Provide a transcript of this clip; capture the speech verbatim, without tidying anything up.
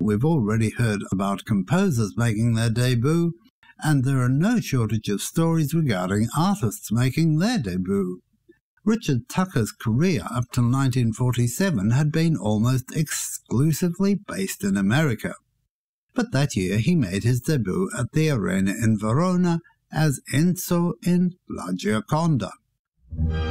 We've already heard about composers making their debut, and there are no shortage of stories regarding artists making their debut. Richard Tucker's career up till nineteen forty-seven had been almost exclusively based in America. But that year he made his debut at the Arena in Verona as Enzo in La Gioconda.